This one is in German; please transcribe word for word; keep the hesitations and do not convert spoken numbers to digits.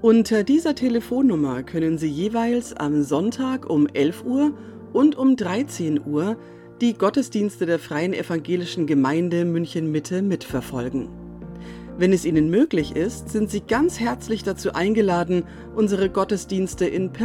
Unter dieser Telefonnummer können Sie jeweils am Sonntag um elf Uhr und um dreizehn Uhr die Gottesdienste der Freien Evangelischen Gemeinde München-Mitte mitverfolgen. Wenn es Ihnen möglich ist, sind Sie ganz herzlich dazu eingeladen, unsere Gottesdienste in